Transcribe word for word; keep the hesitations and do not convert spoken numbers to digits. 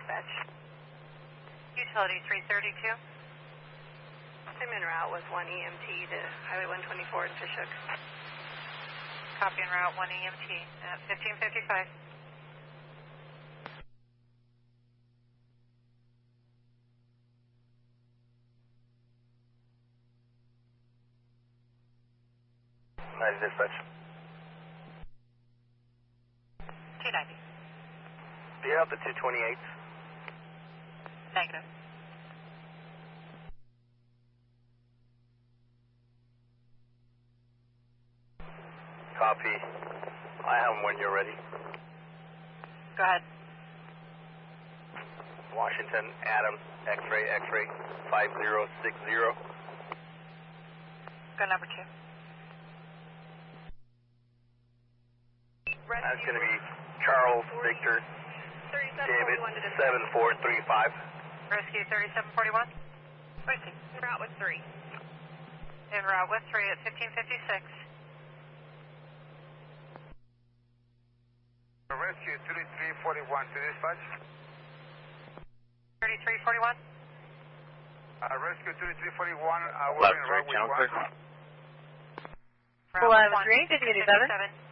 dispatch. Utility three thirty-two. I'm en route with one E M T to Highway one twenty-four in Fishhook. Copy en route one E M T at fifteen fifty-five. Nice dispatch. two ninety. Do you have the two twenty-eight? Negative. Copy. I have them when you're ready. Go ahead. Washington, Adam, X-ray, X-ray, five zero six zero. Go number two. That's going to be Charles Victor David seven four three five. Rescue thirty-seven forty-one. Waiting. En route with three. En route with three at fifteen fifty-six. Rescue thirty-three forty-one to dispatch. thirty-three forty-one. Uh, rescue thirty-three forty-one, uh, we're in route with one. Route one, fifty-seven.